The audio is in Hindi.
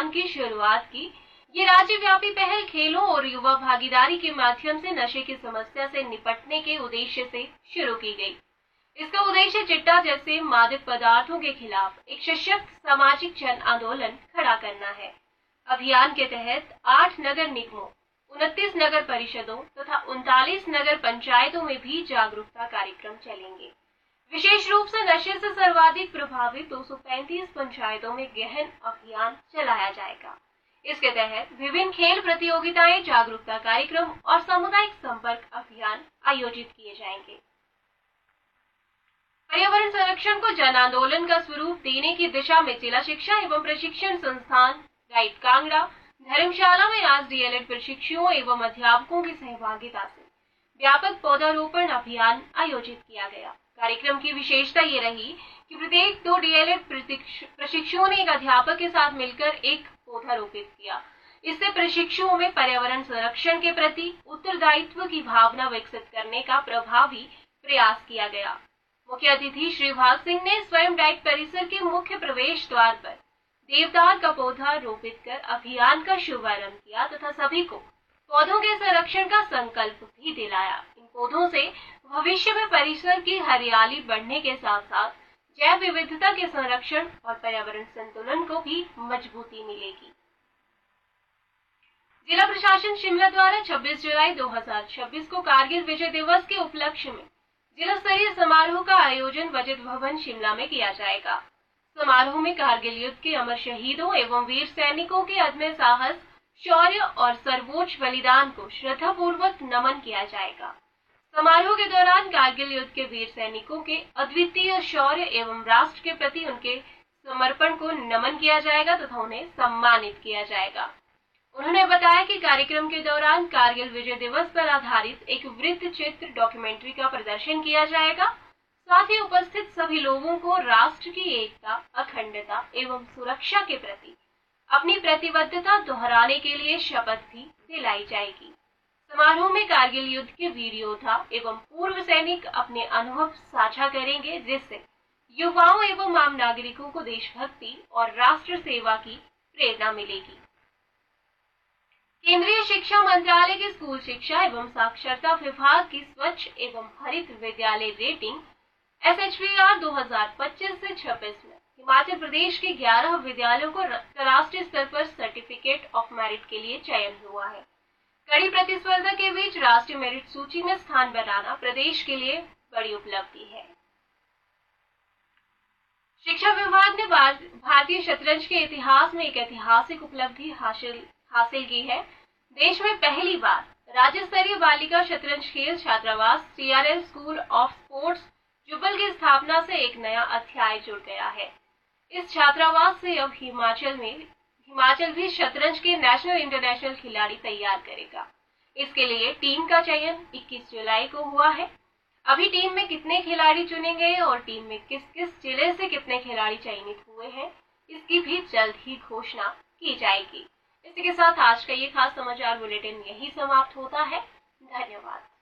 अभियान की शुरुआत की। ये राज्यव्यापी पहल खेलों और युवा भागीदारी के माध्यम से नशे की समस्या से निपटने के उद्देश्य से शुरू की गई। इसका उद्देश्य चिट्टा जैसे मादक पदार्थों के खिलाफ एक सशक्त सामाजिक जन आंदोलन खड़ा करना है। अभियान के तहत 8 नगर निगमों, 29 नगर परिषदों तथा 39 नगर पंचायतों में भी जागरूकता कार्यक्रम चलेंगे। विशेष रूप से नशे से सर्वाधिक प्रभावित 235 पंचायतों में गहन अभियान चलाया जाएगा। इसके तहत विभिन्न खेल प्रतियोगिताएं, जागरूकता कार्यक्रम और सामुदायिक संपर्क अभियान आयोजित किए जाएंगे। पर्यावरण संरक्षण को जन आंदोलन का स्वरूप देने की दिशा में जिला शिक्षा एवं प्रशिक्षण संस्थान गाइड कांगड़ा धर्मशाला में आज डीएलएड प्रशिक्षुओं एवं अध्यापकों की सहभागिता से व्यापक पौधारोपण अभियान आयोजित किया गया। कार्यक्रम की विशेषता ये रही कि प्रत्येक 2 डीएलएड प्रशिक्षुओं ने एक अध्यापक के साथ मिलकर एक पौधा रोपित किया। इससे प्रशिक्षुओं में पर्यावरण संरक्षण के प्रति उत्तरदायित्व की भावना विकसित करने का प्रभावी प्रयास किया गया। मुख्य अतिथि श्री भाग सिंह ने स्वयं डाइट परिसर के मुख्य प्रवेश द्वार पर देवदार का पौधा रोपित कर अभियान का शुभारंभ किया तथा सभी को पौधों के संरक्षण का संकल्प भी दिलाया। इन पौधों से भविष्य में परिसर की हरियाली बढ़ने के साथ साथ जैव विविधता के संरक्षण और पर्यावरण संतुलन को भी मजबूती मिलेगी। जिला प्रशासन शिमला द्वारा 26 जुलाई 2026 को कारगिल विजय दिवस के उपलक्ष्य में जिला स्तरीय समारोह का आयोजन बजट भवन शिमला में किया जाएगा। समारोह में कारगिल युद्ध के अमर शहीदों एवं वीर सैनिकों के अदम्य साहस, शौर्य और सर्वोच्च बलिदान को श्रद्धापूर्वक नमन किया जाएगा। समारोह के दौरान कारगिल युद्ध के वीर सैनिकों के अद्वितीय शौर्य एवं राष्ट्र के प्रति उनके समर्पण को नमन किया जाएगा तथा उन्हें सम्मानित किया जाएगा। उन्होंने बताया कि कार्यक्रम के दौरान कारगिल विजय दिवस पर आधारित एक वृत्त चित्र डॉक्यूमेंट्री का प्रदर्शन किया जाएगा। साथ ही उपस्थित सभी लोगों को राष्ट्र की एकता, अखंडता एवं सुरक्षा के प्रति अपनी प्रतिबद्धता दोहराने के लिए शपथ भी दिलाई जाएगी। समारोह में कारगिल युद्ध के वीर योद्धा एवं पूर्व सैनिक अपने अनुभव साझा करेंगे, जिससे युवाओं एवं आम नागरिकों को देशभक्ति और राष्ट्र सेवा की प्रेरणा मिलेगी। केंद्रीय शिक्षा मंत्रालय के स्कूल शिक्षा एवं साक्षरता विभाग की स्वच्छ एवं हरित विद्यालय रेटिंग SHVR 2025 से 26 में हिमाचल प्रदेश के 11 विद्यालयों को राष्ट्रीय स्तर पर सर्टिफिकेट ऑफ मेरिट के लिए चयन हुआ है। कड़ी प्रतिस्पर्धा के बीच राष्ट्रीय मेरिट सूची में स्थान बनाना प्रदेश के लिए बड़ी उपलब्धि है। शिक्षा विभाग ने भारतीय शतरंज के इतिहास में एक ऐतिहासिक उपलब्धि हासिल की है। देश में पहली बार राज्य स्तरीय बालिका शतरंज खेल छात्रावास TRL school of sports Jubbal की स्थापना से एक नया अध्याय जुड़ गया है। इस छात्रावास से अब हिमाचल भी शतरंज के नेशनल इंटरनेशनल खिलाड़ी तैयार करेगा। इसके लिए टीम का चयन 21 जुलाई को हुआ है। अभी टीम में कितने खिलाड़ी चुने गए और टीम में किस किस जिले से कितने खिलाड़ी चयनित हुए हैं, इसकी भी जल्द ही घोषणा की जाएगी। इसी के साथ आज का ये खास समाचार बुलेटिन यही समाप्त होता है। धन्यवाद।